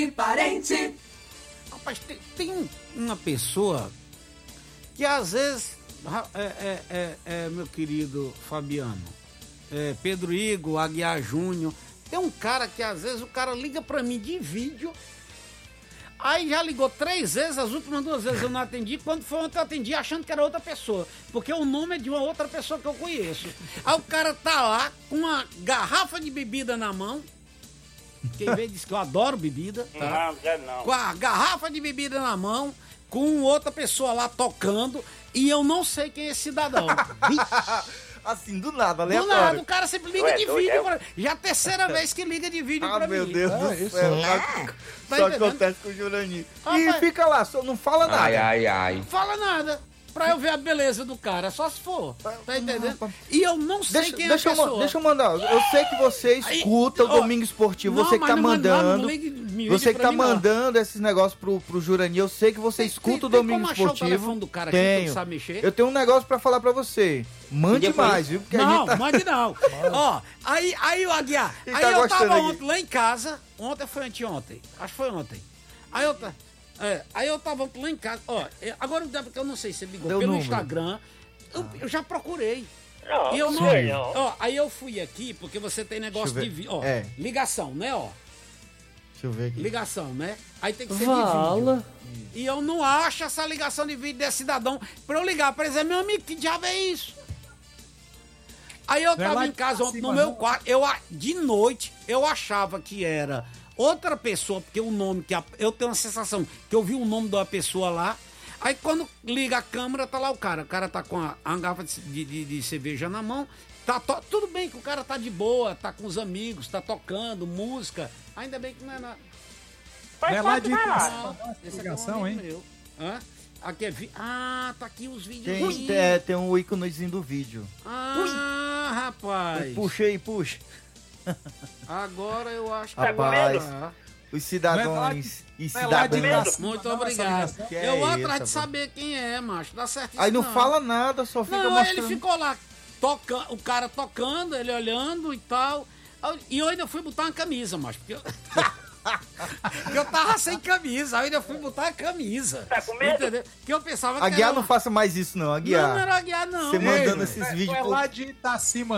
Parente. Rapaz, tem uma pessoa que às vezes, meu querido Fabiano, Pedro Igor, Aguiar Júnior, tem um cara que às vezes o cara liga pra mim de vídeo, aí já ligou 3 vezes, as últimas 2 vezes eu não atendi, quando foi ontem eu atendi achando que era outra pessoa, porque o nome é de uma outra pessoa que eu conheço. Aí o cara tá lá com uma garrafa de bebida na mão. Quem vê diz que eu adoro bebida, tá? Não. Com a garrafa de bebida na mão, com outra pessoa lá tocando, e eu não sei quem é esse cidadão. Assim, do nada, Do aleatório. nada, o cara sempre liga de vídeo. Já é a terceira vez que liga de vídeo pra mim. Meu Deus do isso céu. Tá Só entendendo? acontece com o Jurani. Ah, E mas- fica lá, só não fala nada. Não fala nada. Pra eu ver a beleza do cara, só se for. Tá entendendo? E eu não sei quem é a pessoa. Deixa eu mandar. Eu sei que você escuta o Domingo Esportivo. Não, Você que mas tá não manda, mandando. não ligue Você que pra tá mim, não. mandando esses negócios pro Jurani. Eu sei que você escuta o Domingo como achar o Esportivo. telefone do cara aqui que Tenho. não sabe mexer? Eu tenho um negócio pra falar pra você. Mande depois- mais, viu? Porque a Não, gente tá... mande não. Ó, aí o Aguiar. Ele Aí tá eu gostando tava aqui. ontem lá em casa. Ontem foi anteontem. Acho que foi ontem. Aí eu tava lá em casa. Ó, agora porque eu não sei se você ligou Deu pelo número. Instagram. Eu já procurei. Não, E eu não. sei não. Ó, aí eu fui aqui porque você tem negócio Deixa de eu ver. vídeo. Ó, ligação, né? Ó, Deixa eu ver aqui. ligação, né? Aí tem que ser de vídeo. E eu não acho essa ligação de vídeo desse cidadão pra eu ligar. Por exemplo, meu amigo, que diabo é isso? Aí eu tava em casa ontem no meu quarto, de noite eu achava que era outra pessoa, porque o nome, eu tenho uma sensação que eu vi o nome de uma pessoa lá. Aí quando liga a câmera, tá lá o cara tá com a garrafa de cerveja na mão, tudo bem que o cara tá de boa, tá com os amigos, tá tocando música, ainda bem que não é nada. É lá de Não, esse aqui é um ligação, amigo hein? meu. Hã? Aqui tá aqui os vídeos. Tem um íconezinho do vídeo. Rapaz. Puxa aí, puxa. Agora eu acho que Rapaz. tá. Os cidadãos e Vai lá de cidadãs. graça. Muito Não, obrigado. essa Que Eu vou é atrás essa, de saber quem é, macho. Dá certo isso Aí não fala nada, só fica Não, aí mostrando. ele ficou lá, o cara tocando, ele olhando e tal. E eu ainda fui botar uma camisa, macho. Porque eu tava sem camisa, aí eu ainda fui botar a camisa. Tá com medo? Entendeu? Que eu pensava que Aguiar era não faça mais isso não, Aguiar. Não era Aguiar, não. Você Ei, mandando esses vídeos... É lá de Itacima,